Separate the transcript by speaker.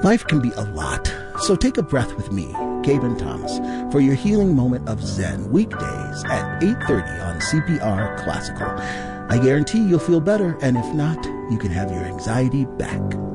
Speaker 1: Life can be a lot, so take a breath with me, Gaben Thomas, for your healing moment of Zen, weekdays at 8:30 on CPR Classical. I guarantee you'll feel better, and if not, you can have your anxiety back.